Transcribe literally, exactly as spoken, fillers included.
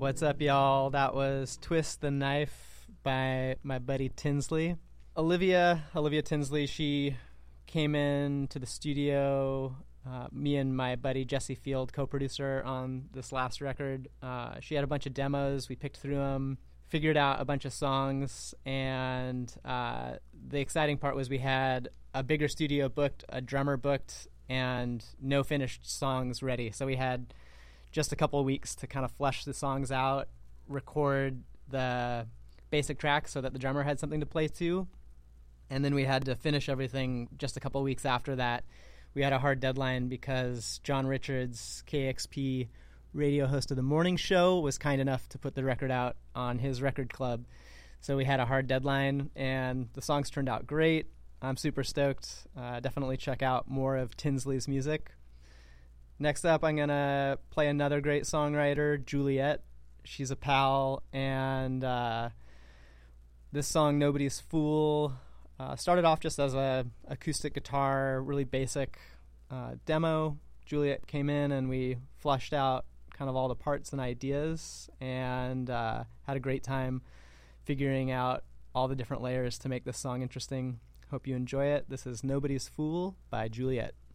What's up, y'all? That was Twist the Knife by my buddy Tinsley. Olivia, Olivia Tinsley, she came in to the studio, uh, me and my buddy Jesse Field, co-producer on this last record. Uh, she had a bunch of demos. We picked through them, figured out a bunch of songs, and uh, the exciting part was we had a bigger studio booked, a drummer booked, and no finished songs ready. So we had just a couple of weeks to kind of flesh the songs out, record the basic tracks so that the drummer had something to play to, and then we had to finish everything just a couple of weeks after that. We had a hard deadline because John Richards, K X P radio host of the morning show, was kind enough to put the record out on his record club. So we had a hard deadline, and the songs turned out great. I'm super stoked. Uh, definitely check out more of Tinsley's music. Next up, I'm going to play another great songwriter, Juliet. She's a pal, and uh, this song, Nobody's Fool, uh, started off just as a acoustic guitar, really basic uh, demo. Juliet came in, and we fleshed out kind of all the parts and ideas, and uh, had a great time figuring out all the different layers to make this song interesting. Hope you enjoy it. This is Nobody's Fool by Juliet.